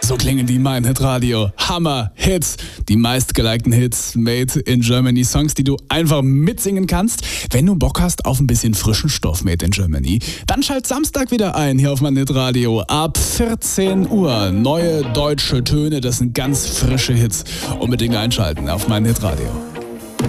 So klingen die Mein Hit Radio. Hammer Hits. Die meistgelikten Hits made in Germany. Songs, die du einfach mitsingen kannst. Wenn du Bock hast auf ein bisschen frischen Stoff made in Germany, dann schalt Samstag wieder ein hier auf Mein Hit Radio. Ab 14 Uhr. Neue deutsche Töne, das sind ganz frische Hits. Unbedingt einschalten auf Mein Hit Radio.